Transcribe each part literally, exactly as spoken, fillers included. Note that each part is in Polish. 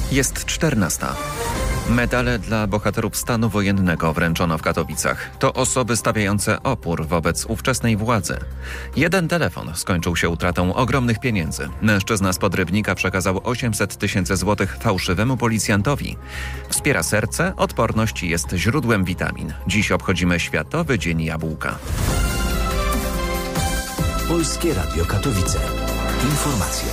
Jest czternasta. Medale dla bohaterów stanu wojennego wręczono w Katowicach. To osoby stawiające opór wobec ówczesnej władzy. Jeden telefon skończył się utratą ogromnych pieniędzy. Mężczyzna z Podrybnika przekazał osiemset tysięcy złotych fałszywemu policjantowi. Wspiera serce, odporność jest źródłem witamin. Dziś obchodzimy Światowy Dzień Jabłka. Polskie Radio Katowice. Informacje.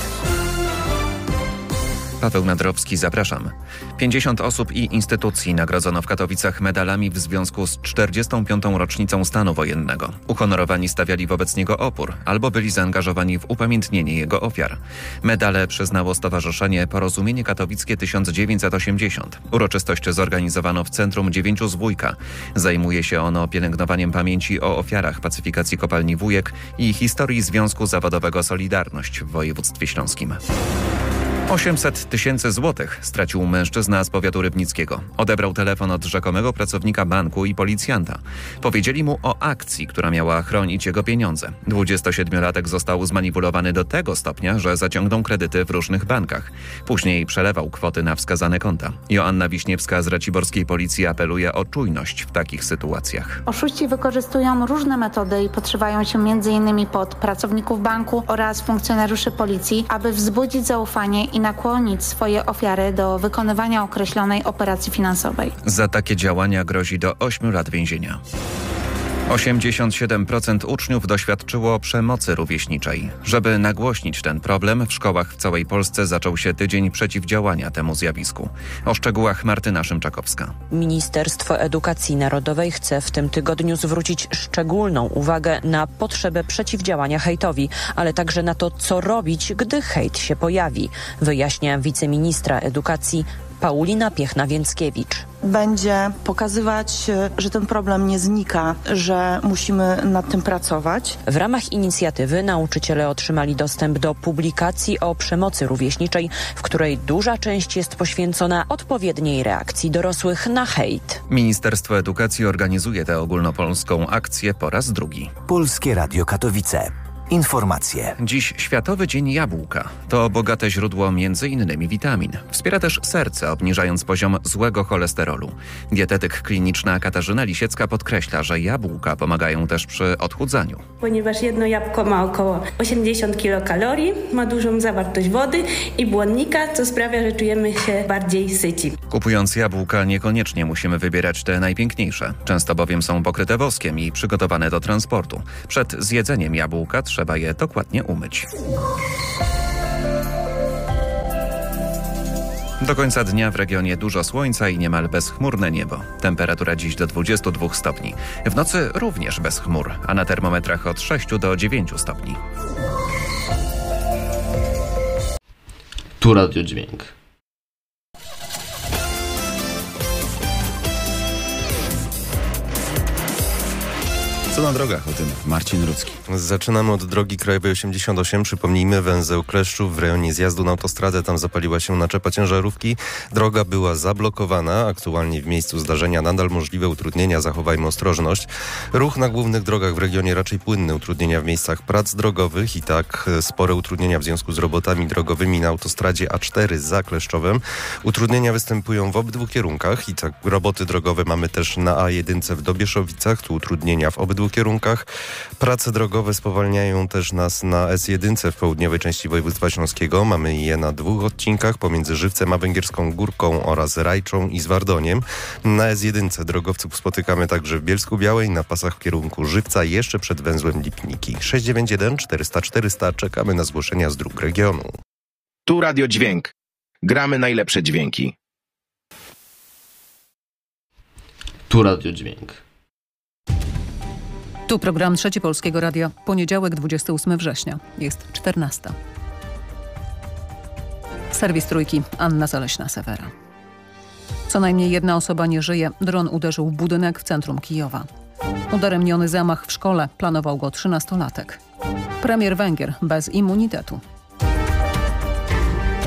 Paweł Nadrowski, zapraszam. pięćdziesiąt osób i instytucji nagrodzono w Katowicach medalami w związku z czterdziestą piątą rocznicą stanu wojennego. Uhonorowani stawiali wobec niego opór albo byli zaangażowani w upamiętnienie jego ofiar. Medale przyznało Stowarzyszenie Porozumienie Katowickie tysiąc dziewięćset osiemdziesiąt. Uroczystość zorganizowano w Centrum dziewięciu z Wujka. Zajmuje się ono pielęgnowaniem pamięci o ofiarach pacyfikacji kopalni Wujek i historii Związku Zawodowego Solidarność w województwie śląskim. osiemset tysięcy złotych stracił mężczyzna z powiatu rybnickiego. Odebrał telefon od rzekomego pracownika banku i policjanta. Powiedzieli mu o akcji, która miała chronić jego pieniądze. dwudziestosiedmiolatek został zmanipulowany do tego stopnia, że zaciągnął kredyty w różnych bankach. Później przelewał kwoty na wskazane konta. Joanna Wiśniewska z raciborskiej policji apeluje o czujność w takich sytuacjach. Oszuści wykorzystują różne metody i podszywają się między innymi pod pracowników banku oraz funkcjonariuszy policji, aby wzbudzić zaufanie i nakłonić swoje ofiary do wykonywania określonej operacji finansowej. Za takie działania grozi do ośmiu lat więzienia. osiemdziesiąt siedem procent uczniów doświadczyło przemocy rówieśniczej. Żeby nagłośnić ten problem, w szkołach w całej Polsce zaczął się tydzień przeciwdziałania temu zjawisku. O szczegółach Martyna Szymczakowska. Ministerstwo Edukacji Narodowej chce w tym tygodniu zwrócić szczególną uwagę na potrzebę przeciwdziałania hejtowi, ale także na to, co robić, gdy hejt się pojawi, wyjaśnia wiceministra edukacji Paulina Piechna-Więckiewicz. Będzie pokazywać, że ten problem nie znika, że musimy nad tym pracować. W ramach inicjatywy nauczyciele otrzymali dostęp do publikacji o przemocy rówieśniczej, w której duża część jest poświęcona odpowiedniej reakcji dorosłych na hejt. Ministerstwo Edukacji organizuje tę ogólnopolską akcję po raz drugi. Polskie Radio Katowice. Informacje. Dziś Światowy Dzień Jabłka. To bogate źródło między innymi witamin. Wspiera też serce, obniżając poziom złego cholesterolu. Dietetyk kliniczna Katarzyna Lisiecka podkreśla, że jabłka pomagają też przy odchudzaniu. Ponieważ jedno jabłko ma około osiemdziesiąt kilokalorii, ma dużą zawartość wody i błonnika, co sprawia, że czujemy się bardziej syci. Kupując jabłka niekoniecznie musimy wybierać te najpiękniejsze. Często bowiem są pokryte woskiem i przygotowane do transportu. Przed zjedzeniem jabłka trzeba je dokładnie umyć. Do końca dnia w regionie dużo słońca i niemal bezchmurne niebo. Temperatura dziś do dwudziestu dwóch stopni. W nocy również bez chmur, a na termometrach od sześciu do dziewięciu stopni. Tu Radio Dźwięk. Co na drogach? O tym Marcin Rudzki. Zaczynamy od drogi krajowej osiemdziesiąt osiem. Przypomnijmy, węzeł Kleszczów w rejonie zjazdu na autostradę. Tam zapaliła się naczepa ciężarówki. Droga była zablokowana. Aktualnie w miejscu zdarzenia nadal możliwe utrudnienia. Zachowajmy ostrożność. Ruch na głównych drogach w regionie raczej płynny. Utrudnienia w miejscach prac drogowych i tak spore utrudnienia w związku z robotami drogowymi na autostradzie A cztery za Kleszczowem. Utrudnienia występują w obydwu kierunkach i tak roboty drogowe mamy też na A jeden w Dobieszowicach. Tu utrudnienia w obydwu kierunkach. Prace drogowe spowalniają też nas na S jeden w południowej części województwa śląskiego. Mamy je na dwóch odcinkach pomiędzy Żywcem a Węgierską Górką oraz Rajczą i Zwardoniem. Na S jeden drogowców spotykamy także w Bielsku-Białej na pasach w kierunku Żywca jeszcze przed węzłem Lipniki. sześć dziewięć jeden czterysta czterysta. Czekamy na zgłoszenia z dróg regionu. Tu Radio Dźwięk. Gramy najlepsze dźwięki. Tu Radio Dźwięk. Tu program Trzeci Polskiego Radia. Poniedziałek, dwudziestego ósmego września. Jest czternasta. Serwis Trójki. Anna Zaleśna-Sewera. Co najmniej jedna osoba nie żyje. Dron uderzył w budynek w centrum Kijowa. Udaremniony zamach w szkole. Planował go trzynastolatek. Premier Węgier bez immunitetu.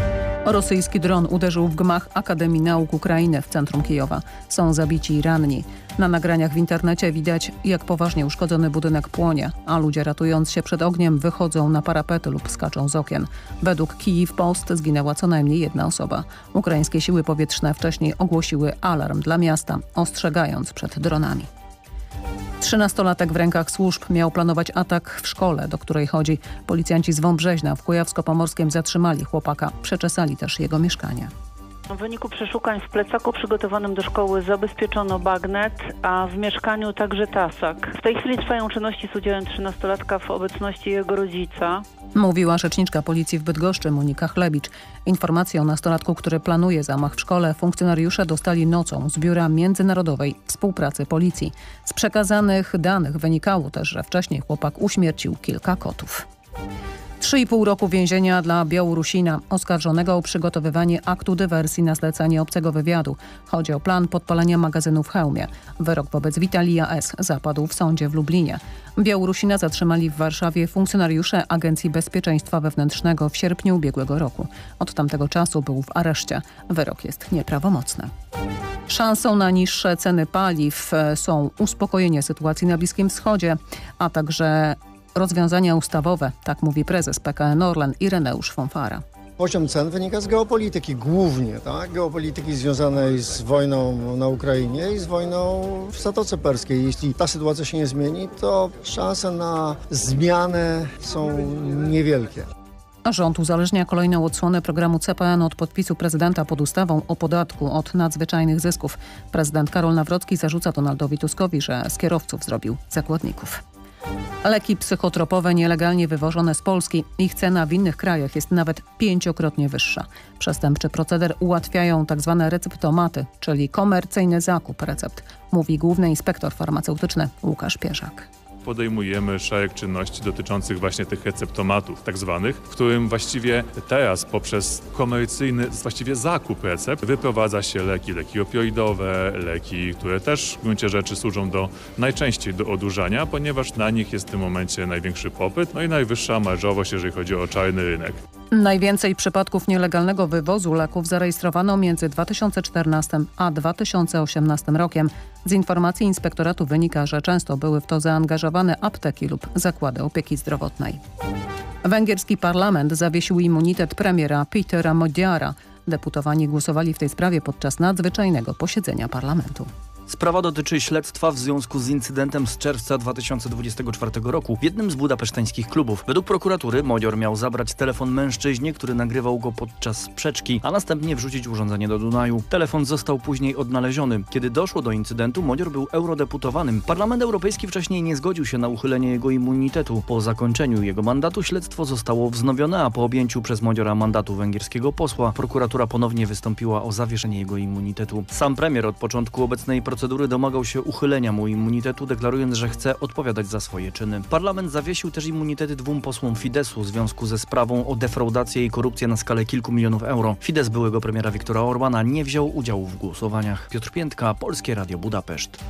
Rosyjski dron uderzył w gmach Akademii Nauk Ukrainy w centrum Kijowa. Są zabici i ranni. Na nagraniach w internecie widać, jak poważnie uszkodzony budynek płonie, a ludzie ratując się przed ogniem wychodzą na parapety lub skaczą z okien. Według Kijów Post zginęła co najmniej jedna osoba. Ukraińskie siły powietrzne wcześniej ogłosiły alarm dla miasta, ostrzegając przed dronami. Trzynastolatek w rękach służb miał planować atak w szkole, do której chodzi. Policjanci z Wąbrzeźna w Kujawsko-Pomorskiem zatrzymali chłopaka. Przeczesali też jego mieszkanie. W wyniku przeszukań w plecaku przygotowanym do szkoły zabezpieczono bagnet, a w mieszkaniu także tasak. W tej chwili trwają czynności z udziałem trzynastolatka w obecności jego rodzica. Mówiła rzeczniczka policji w Bydgoszczy Monika Chlebicz. Informację o nastolatku, który planuje zamach w szkole, funkcjonariusze dostali nocą z Biura Międzynarodowej Współpracy Policji. Z przekazanych danych wynikało też, że wcześniej chłopak uśmiercił kilka kotów. Trzy i pół roku więzienia dla Białorusina oskarżonego o przygotowywanie aktu dywersji na zlecenie obcego wywiadu. Chodzi o plan podpalenia magazynu w Chełmie. Wyrok wobec Witalija S. zapadł w sądzie w Lublinie. Białorusina zatrzymali w Warszawie funkcjonariusze Agencji Bezpieczeństwa Wewnętrznego w sierpniu ubiegłego roku. Od tamtego czasu był w areszcie. Wyrok jest nieprawomocny. Szansą na niższe ceny paliw są uspokojenie sytuacji na Bliskim Wschodzie, a także rozwiązania ustawowe, tak mówi prezes P K N Orlen Ireneusz Fonfara. Poziom cen wynika z geopolityki głównie, tak? Geopolityki związanej z wojną na Ukrainie i z wojną w Zatoce Perskiej. Jeśli ta sytuacja się nie zmieni, to szanse na zmianę są niewielkie. A rząd uzależnia kolejną odsłonę programu C P N od podpisu prezydenta pod ustawą o podatku od nadzwyczajnych zysków. Prezydent Karol Nawrocki zarzuca Donaldowi Tuskowi, że z kierowców zrobił zakładników. Leki psychotropowe nielegalnie wywożone z Polski. Ich cena w innych krajach jest nawet pięciokrotnie wyższa. Przestępczy proceder ułatwiają tzw. receptomaty, czyli komercyjny zakup recept, mówi główny inspektor farmaceutyczny Łukasz Pierzak. Podejmujemy szereg czynności dotyczących właśnie tych receptomatów tak zwanych, w którym właściwie teraz poprzez komercyjny właściwie zakup recept wyprowadza się leki, leki opioidowe, leki, które też w gruncie rzeczy służą do najczęściej do odurzania, ponieważ na nich jest w tym momencie największy popyt, no i najwyższa marżowość, jeżeli chodzi o czarny rynek. Najwięcej przypadków nielegalnego wywozu leków zarejestrowano między dwa tysiące czternastym a dwa tysiące osiemnastym rokiem. Z informacji inspektoratu wynika, że często były w to zaangażowane apteki lub zakłady opieki zdrowotnej. Węgierski parlament zawiesił immunitet premiera Petera Modiara. Deputowani głosowali w tej sprawie podczas nadzwyczajnego posiedzenia parlamentu. Sprawa dotyczy śledztwa w związku z incydentem z czerwca dwa tysiące dwudziestego czwartego roku w jednym z budapeszteńskich klubów. Według prokuratury Modior miał zabrać telefon mężczyźnie, który nagrywał go podczas sprzeczki, a następnie wrzucić urządzenie do Dunaju. Telefon został później odnaleziony. Kiedy doszło do incydentu, Modior był eurodeputowanym. Parlament Europejski wcześniej nie zgodził się na uchylenie jego immunitetu. Po zakończeniu jego mandatu śledztwo zostało wznowione, a po objęciu przez Modiora mandatu węgierskiego posła prokuratura ponownie wystąpiła o zawieszenie jego immunitetu. Sam premier od początku obecnej procedury procedury domagał się uchylenia mu immunitetu, deklarując, że chce odpowiadać za swoje czyny. Parlament zawiesił też immunitety dwóm posłom Fidesu w związku ze sprawą o defraudację i korupcję na skalę kilku milionów euro. Fides byłego premiera Viktora Orbana nie wziął udziału w głosowaniach. Piotr Piętka, Polskie Radio Budapeszt.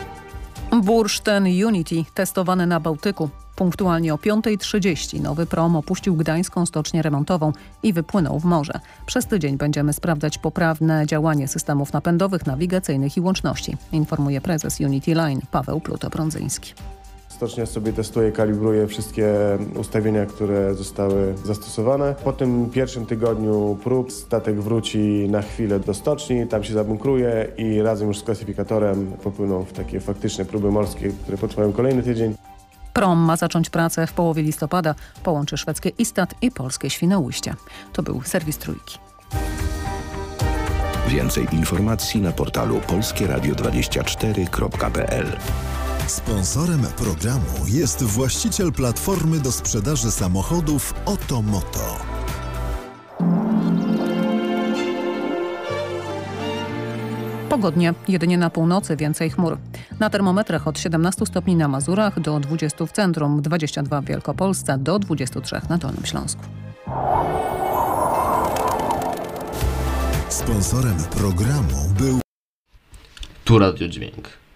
Bursztyn Unity testowany na Bałtyku. Punktualnie o piątej trzydzieści nowy prom opuścił gdańską stocznię remontową i wypłynął w morze. Przez tydzień będziemy sprawdzać poprawne działanie systemów napędowych, nawigacyjnych i łączności, informuje prezes Unity Line Paweł Pluto-Brądzyński. Stocznia sobie testuje, kalibruje wszystkie ustawienia, które zostały zastosowane. Po tym pierwszym tygodniu prób statek wróci na chwilę do stoczni, tam się zabunkruje i razem już z klasyfikatorem popłyną w takie faktyczne próby morskie, które potrwają kolejny tydzień. Prom ma zacząć pracę w połowie listopada. Połączy szwedzkie Istat i polskie Świnoujście. To był serwis Trójki. Więcej informacji na portalu polskie radio dwadzieścia cztery kropka p l. Sponsorem programu jest właściciel platformy do sprzedaży samochodów Otomoto. Pogodnie, jedynie na północy więcej chmur. Na termometrach od siedemnastu stopni na Mazurach do dwudziestu w centrum, dwadzieścia dwa w Wielkopolsce do dwudziestu trzech na Dolnym Śląsku. Sponsorem programu był Tu Radio Dźwięk.